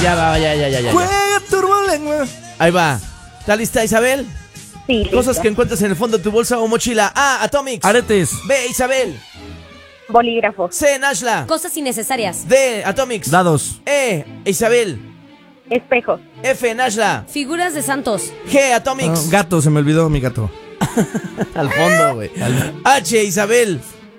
Ya va, ya. Juega turbolengua. Ahí va. ¿Está lista, Isabel? Sí, Cosas listo. que encuentras en el fondo de tu bolsa o mochila. A, Atomics. Aretes. B, Isabel. Bolígrafo. C, Nashla. Cosas innecesarias. D, Atomics. Dados. E, Isabel. Espejo. F, Nashla. Figuras de santos. G, Atomics. Gato, se me olvidó mi gato. Al fondo, güey. H, Isabel.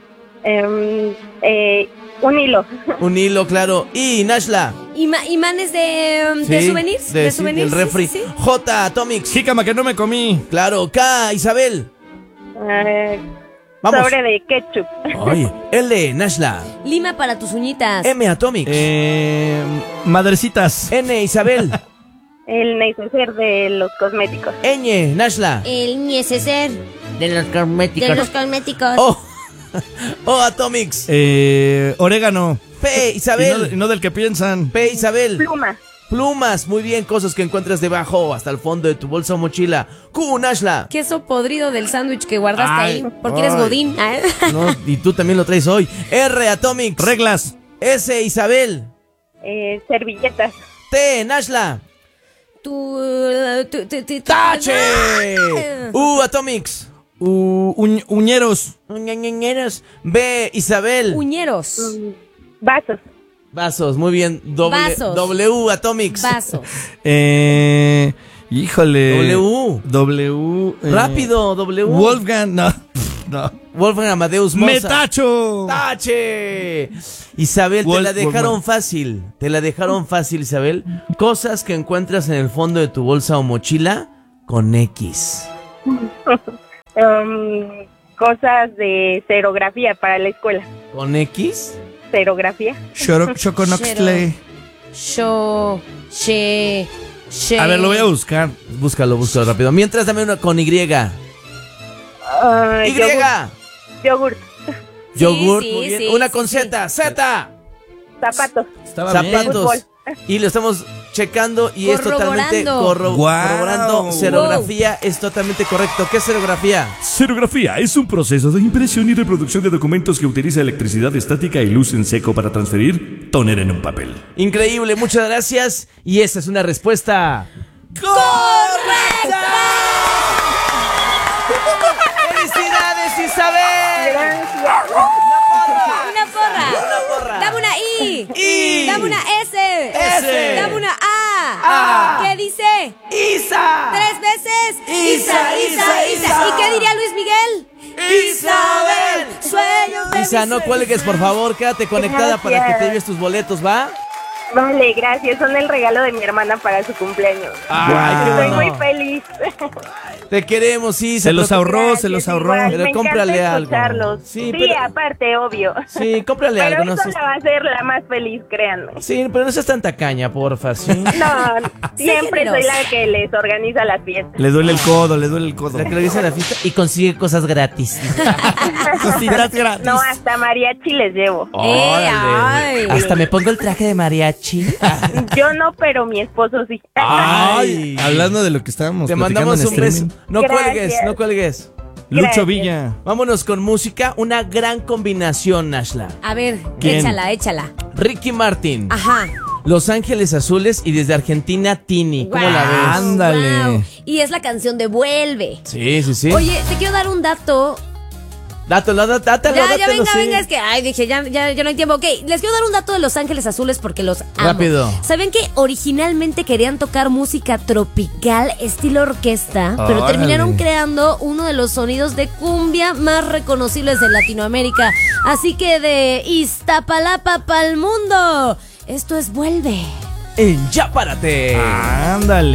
Un hilo. Un hilo, claro. I, Nashla. Imanes de Sí, souvenirs. de souvenirs. del refri. Sí. J, Atomics. Jícama que no me comí. Claro. K, Isabel. Vamos. Sobre de ketchup. Ay. L, Nashla. Lima para tus uñitas. M, Atomics. Madrecitas. N, Isabel. El neceser de los cosméticos. Ñ, Nashla. El neceser De los de los cosméticos. O, Atomics. Orégano. P, Isabel. Y no del que piensan. P, Isabel. Pluma. Plumas, muy bien, cosas que encuentras debajo, hasta el fondo de tu bolsa o mochila. Q, Nashla. Queso podrido del sándwich que guardaste Ay, ahí. Porque eres ay. godín. No, y tú también lo traes hoy. R, Atomics. Reglas. S, Isabel. Servilletas. T, Nashla. ¡Tache! ¡Tache! U, Atomics. Uñeros. Ñañañeras. B, Isabel. Uñeros. Vasos. Vasos, muy bien. Vasos. W, Atomics. Vasos. Híjole. W. Rápido, W. Wolfgang. No. Wolfgang Amadeus Mozart. ¡Metacho! ¡Tache! Isabel, te la dejaron fácil. Te la dejaron fácil, Isabel. Cosas que encuentras en el fondo de tu bolsa o mochila con X. Cosas de serografía para la escuela. ¿Con X? Serografía. Choconoxtle. A ver, lo voy a buscar. Búscalo rápido. Mientras, dame una con Y. Y. Yogur. Yogur, sí, muy bien. sí, Una sí, con sí. Z. Z. Zapatos. Estaba bien. Zapatos. Y lo estamos checando y es totalmente Corroborando. corroborando. Wow. Serografía es totalmente correcto. ¿Qué es serografía? Serografía es un proceso de impresión y reproducción de documentos que utiliza electricidad estática y luz en seco para transferir toner en un papel. Increíble, muchas gracias. Y esa es una respuesta correcta. ¡Felicidades, Isabel! Gracias. Una porra. Una porra. Dame una I. I. Dame una S. S. Dame una A. A. ¿Qué dice? ¡Isa! 3 veces. Isa. ¿Y qué diría Luis Miguel? ¡Isabel! Sueños de Isa, mis no cuelgues, por favor. Quédate conectada para que te lleves tus boletos, ¿va? Vale, gracias. Son el regalo de mi hermana para su cumpleaños. Ay, Estoy no. muy feliz. Te queremos, Isa. Se los pero- ahorró, Gracias, se los ahorró. igual. Pero Me cómprale encanta algo. escucharlos. Sí, Sí, pero- aparte, obvio. Sí, cómprale Pero algo. No eso seas... la va a hacer la más feliz, créanme. Sí, pero no seas tan tacaña, porfa, ¿sí? No, siempre soy generosa. la que les organiza las fiestas. Le duele el codo, le duele el codo. La que le dice a la fiesta y consigue cosas gratis. Cositas gratis. No, hasta mariachi les llevo. Órale. ay. Hasta me pongo el traje de mariachi. Yo no, pero mi esposo sí. Ay. Hablando de lo que estábamos Te platicando mandamos en un beso. streaming. No Gracias. cuelgues, no cuelgues. Lucho Gracias. Villa. Vámonos con música. Una gran combinación, Nashla. A ver, ¿Quién? échala. Ricky Martin, Ajá. Los Ángeles Azules y desde Argentina, Tini. ¿Cómo la ves? Ándale. Wow. Y es la canción de Vuelve. Sí, sí, sí. Oye, te quiero dar un dato. Dátelo, Ya, dátelo, sí. venga, es que, dije, ya no hay tiempo. Ok, les quiero dar un dato de Los Ángeles Azules porque los amo. Rápido. ¿Saben que originalmente querían tocar música tropical, estilo orquesta, pero Órale. terminaron creando uno de los sonidos de cumbia más reconocibles de Latinoamérica? Así que de Iztapalapa pa'l mundo, esto es Vuelve. En Ya Párate. Ándale.